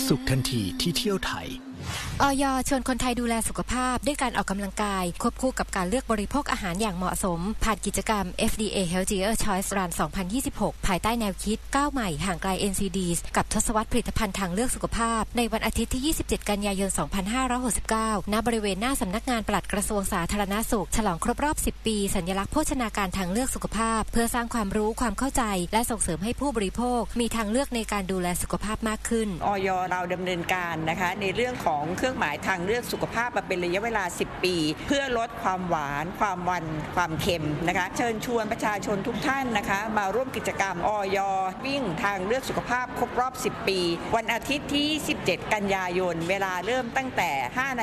สุขทันทีที่เที่ยวไทยอย.ชวนคนไทยดูแลสุขภาพด้วยการออกกำลังกายควบคู่กับการเลือกบริโภคอาหารอย่างเหมาะสมผ่านกิจกรรม FDA Healthier Choice Run 2026 ภายใต้แนวคิดก้าวใหม่ห่างไกล NCDs กับทศวรรษผลิตภัณฑ์ทางเลือกสุขภาพในวันอาทิตย์ที่ 27 กันยายน 2569 ณ บริเวณหน้าสำนักงานปลัดกระทรวงสาธารณสุขฉลองครบรอบ 10 ปีสัญลักษณ์โภชนาการทางเลือกสุขภาพเพื่อสร้างความรู้ความเข้าใจและส่งเสริมให้ผู้บริโภคมีทางเลือกในการดูแลสุขภาพมากขึ้นอย.เราดำเนินการนะคะในเรื่องของเครื่องหมายทางเลือกสุขภาพมาเป็นระยะเวลา 10 ปีเพื่อลดความหวานความมันความเค็มนะคะเชิญชวนประชาชนทุกท่านนะคะมาร่วมกิจกรรมอย.วิ่งทางเลือกสุขภาพครบรอบ 10 ปีวันอาทิตย์ที่ 17 กันยายนเวลาเริ่มตั้งแต่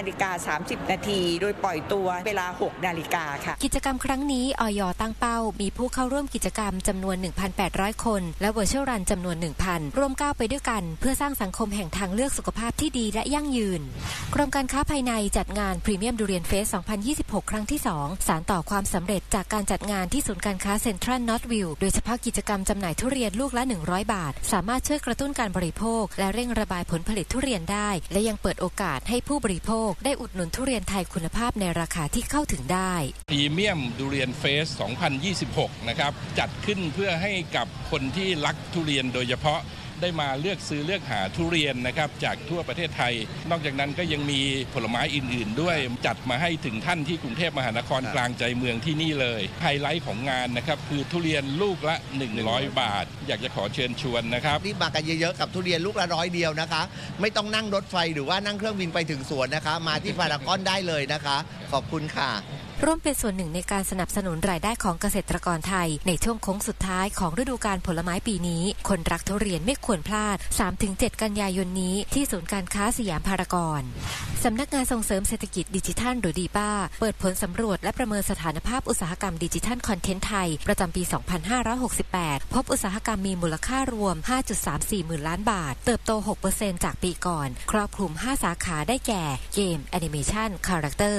5:30 นาทีโดยปล่อยตัวเวลา 6 นาฬิกาค่ะกิจกรรมครั้งนี้อย.ตั้งเป้ามีผู้เข้าร่วมกิจกรรมจำนวน 1,800 คนและ Virtual Run จำนวน 1,000 ร่วมก้าวไปด้วยกันเพื่อสร้างสังคมแห่งทางเลือกสุขภาพที่ดีและยั่งยืนกรมการค้าภายในจัดงาน Premium Durian Fest 2026 ครั้งที่ 2 สานต่อความสำเร็จจากการจัดงานที่ศูนย์การค้าเซ็นทรัลนอร์ทวิลล์โดยเฉพาะกิจกรรมจำหน่ายทุเรียนลูกละ 100 บาทสามารถช่วยกระตุ้นการบริโภคและเร่งระบายผลผลิตทุเรียนได้และยังเปิดโอกาสให้ผู้บริโภคได้อุดหนุนทุเรียนไทยคุณภาพในราคาที่เข้าถึงได้ Premium Durian Fest 2026 นะครับจัดขึ้นเพื่อให้กับคนที่รักทุเรียนโดยเฉพาะได้มาเลือกซื้อเลือกหาทุเรียนนะครับจากทั่วประเทศไทยนอกจากนั้นก็ยังมีผลไม้อื่นๆด้วยจัดมาให้ถึงท่านที่กรุงเทพมหานครกลางใจเมืองที่นี่เลยไฮไลท์ของงานนะครับคือทุเรียนลูกละ100 บาทอยากจะขอเชิญชวนนะครับรีบมากันเยอะๆกับทุเรียนลูกละ100 เดียวนะคะไม่ต้องนั่งรถไฟหรือว่านั่งเครื่องบินไปถึงสวนนะคะมาที่พารากอนได้เลยนะคะขอบคุณค่ะร่วมเป็นส่วนหนึ่งในการสนับสนุนรายได้ของเกษตรกรไทยในช่วงโค้งสุดท้ายของฤดูกาลผลไม้ปีนี้คนรักทุเรียนไม่ควรพลาด 3-7 กันยายนนี้ที่ศูนย์การค้าสยามพารากอนสำนักงานส่งเสริมเศรษฐกิจดิจิทัลหรือดีป้าเปิดผลสำรวจและประเมินสถานภาพอุตสาหกรรมดิจิทัลคอนเทนต์ไทยประจำปี 2568 พบอุตสาหกรรมมีมูลค่ารวม 5.34 หมื่นล้านบาทเติบโต 6% จากปีก่อนครอบคลุม 5 สาขาได้แก่เกมแอนิเมชันคาแรคเตอร์